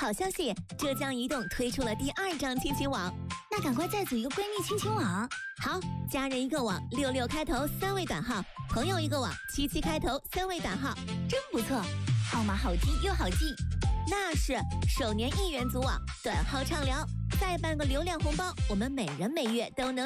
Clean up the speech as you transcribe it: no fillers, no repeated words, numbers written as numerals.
好消息，浙江移动推出了第2张亲情网， 那赶快再组一个闺蜜亲情网。 好，家人一个网，66开头3位短号，朋友一个网，77开头3位短号， 真不错，号码好记又好记。 那是首年1元组网，短号畅聊，再办个流量红包，我们每人每月都能